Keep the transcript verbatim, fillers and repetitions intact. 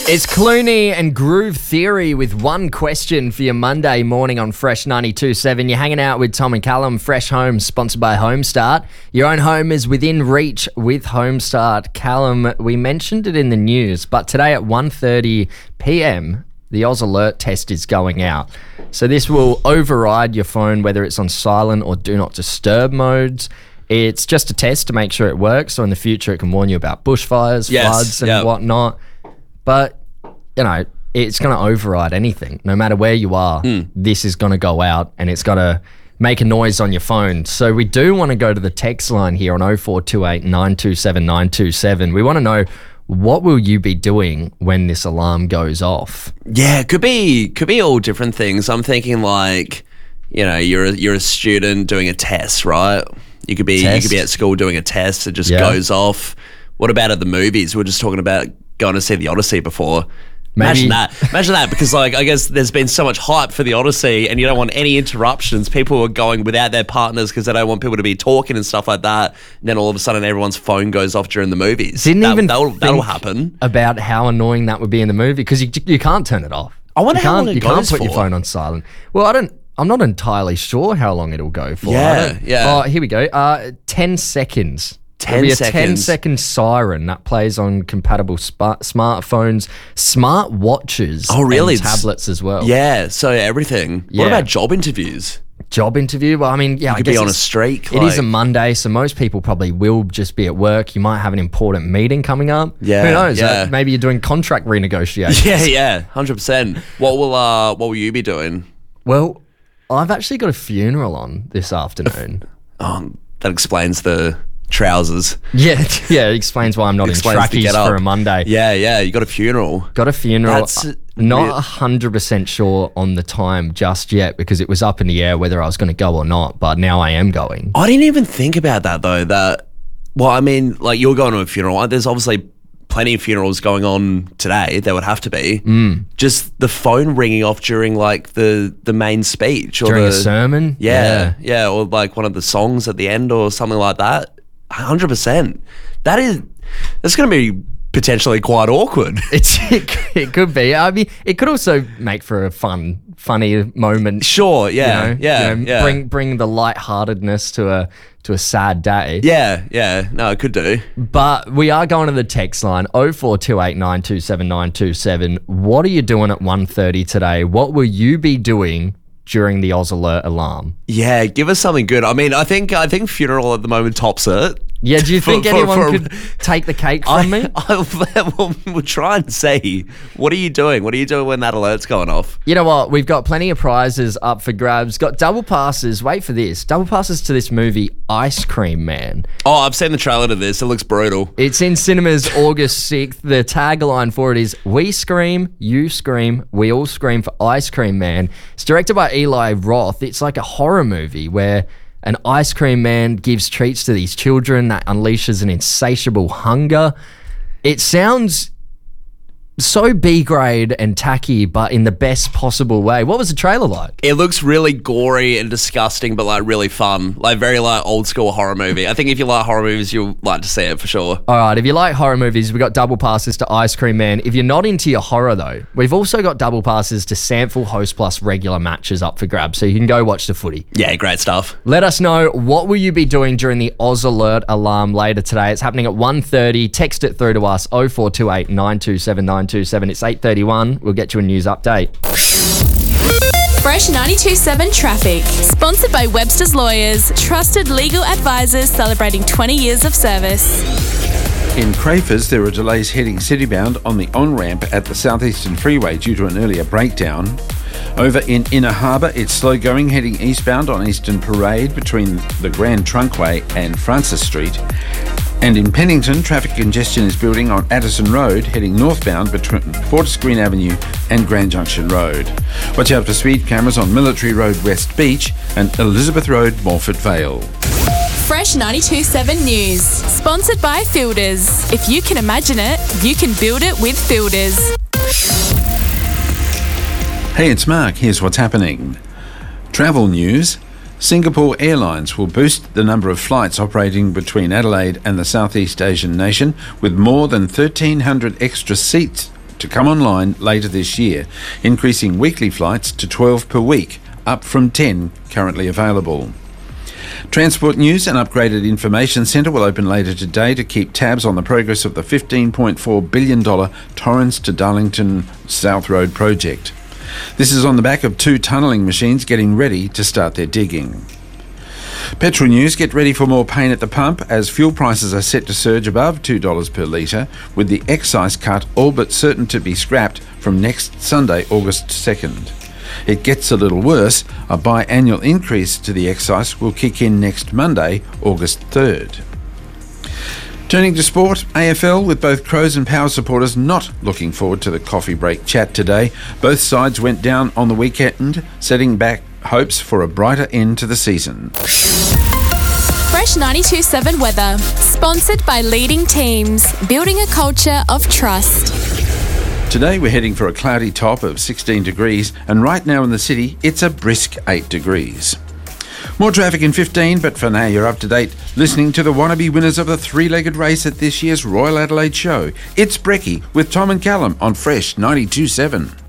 It's Clooney and Groove Theory with one question for your Monday morning on Fresh ninety-two point seven. You're hanging out with Tom and Callum. Fresh Home, sponsored by Homestart. Your own home is within reach with Homestart. Callum, we mentioned it in the news, but today at one thirty p.m, the Oz Alert test is going out. So this will override your phone, whether it's on silent or do not disturb modes. It's just a test to make sure it works, so in the future it can warn you about bushfires, yes, floods and yep. whatnot. But you know, it's going to override anything. No matter where you are, mm. this is going to go out and it's going to make a noise on your phone. So we do want to go to the text line here on oh four two eight, nine two seven, nine two seven. We want to know, what will you be doing when this alarm goes off? Yeah, it could be could be all different things. I'm thinking like, you know, you're a, you're a student doing a test, right? You could be Test. you could be at school doing a test. It just Yeah. goes off. What about at the movies? We We're just talking about going to see the Odyssey before. Maybe. Imagine that. Imagine that, because like I guess there's been so much hype for the Odyssey, and you don't want any interruptions. People are going without their partners because they don't want people to be talking and stuff like that. And then all of a sudden, everyone's phone goes off during the movies. Didn't that, even that'll, think that'll happen. about how annoying that would be in the movie, because you you can't turn it off. I wonder you how can't, long it you can't goes put your for. phone on silent. Well, I don't. I'm not entirely sure how long it'll go for. Yeah, I don't- yeah. Oh, here we go. Uh, ten seconds. ten There'll be a seconds. ten second siren that plays on compatible spa- smartphones, smart watches, Oh, really? and tablets as well. Yeah, so everything. Yeah. What about job interviews? Job interview. Well, I mean, yeah, I could guess be on a it's- streak, It is a like- Monday, so most people probably will just be at work. You might have an important meeting coming up. Yeah, Who knows? yeah. Uh, maybe you're doing contract renegotiations. Yeah, yeah, one hundred percent. What will uh what will you be doing? Well, I've actually got a funeral on this afternoon. Um, that explains the trousers. yeah, yeah, it explains why I'm not Explains the in get trackies up. for a Monday. Yeah, yeah, you got a funeral. Got a funeral. That's Uh, not real- one hundred percent sure on the time just yet, because it was up in the air whether I was going to go or not, but now I am going. I didn't even think about that though. That, well, I mean, like you're going to a funeral. There's obviously plenty of funerals going on today. There would have to be. Mm. Just the phone ringing off during like the the main speech or During the a sermon? Yeah, yeah, or like one of the songs at the end or something like that. one hundred percent. That is, that's going to be potentially quite awkward. It's it, it could be. I mean, it could also make for a fun, funny moment. Sure, yeah, you know, yeah, you know, yeah. Bring bring the lightheartedness to a to a sad day. Yeah, yeah, no, it could do. But we are going to the text line oh four two eight, nine two seven, nine two seven. What are you doing at one thirty today? What will you be doing during the Oz Alert alarm? Yeah, give us something good. I mean, I think I think funeral at the moment tops it. Yeah, do you For- think for- anyone for- could take the cake from I, me? I, we'll, we'll try and see. What are you doing? What are you doing when that alert's going off? You know what? We've got plenty of prizes up for grabs. Got double passes. Wait for this. Double passes to this movie, Ice Cream Man. Oh, I've seen the trailer to this. It looks brutal. It's in cinemas August sixth. The tagline for it is, "We scream, you scream, we all scream for Ice Cream Man." It's directed by Eli Roth. It's like a horror movie where an ice cream man gives treats to these children that unleashes an insatiable hunger. It sounds so B-grade and tacky, but in the best possible way. What was the trailer like? It looks really gory and disgusting, but like really fun. Like very like old school horror movie. I think if you like horror movies, you'll like to see it for sure. All right, if you like horror movies, we've got double passes to Ice Cream Man. If you're not into your horror, though, we've also got double passes to Samful Host Plus regular matches up for grabs, so you can go watch the footy. Yeah, great stuff. Let us know, what will you be doing during the Oz Alert alarm later today? It's happening at one thirty. Text it through to us, oh four two eight, nine two seven, nine two seven. It's eight thirty-one. We'll get you a news update. Fresh ninety-two point seven Traffic. Sponsored by Webster's Lawyers. Trusted legal advisors celebrating twenty years of service. In Crafers, there are delays heading citybound on the on-ramp at the Southeastern Freeway due to an earlier breakdown. Over in Inner Harbour, it's slow going heading eastbound on Eastern Parade between the Grand Trunkway and Francis Street. And in Pennington, traffic congestion is building on Addison Road, heading northbound between Fortescue Avenue and Grand Junction Road. Watch out for speed cameras on Military Road West Beach and Elizabeth Road, Morford Vale. Fresh ninety-two point seven News. Sponsored by Fielders. If you can imagine it, you can build it with Fielders. Hey, it's Mark. Here's what's happening. Travel news. Singapore Airlines will boost the number of flights operating between Adelaide and the Southeast Asian nation with more than thirteen hundred extra seats to come online later this year, increasing weekly flights to twelve per week, up from ten currently available. Transport News, an upgraded information centre, will open later today to keep tabs on the progress of the fifteen point four billion dollars Torrens to Darlington South Road project. This is on the back of two tunnelling machines getting ready to start their digging. Petrol News, get ready for more pain at the pump as fuel prices are set to surge above two dollars per litre, with the excise cut all but certain to be scrapped from next Sunday, August second. It gets a little worse. A biannual increase to the excise will kick in next Monday, August third. Turning to sport, A F L, with both Crows and Power supporters not looking forward to the coffee break chat today. Both sides went down on the weekend, setting back hopes for a brighter end to the season. Fresh ninety-two point seven weather, sponsored by Leading Teams, building a culture of trust. Today we're heading for a cloudy top of sixteen degrees, and right now in the city it's a brisk eight degrees. More traffic in fifteen, but for now you're up to date listening to the wannabe winners of the three-legged race at this year's Royal Adelaide Show. It's Brecky with Tom and Callum on Fresh ninety-two point seven.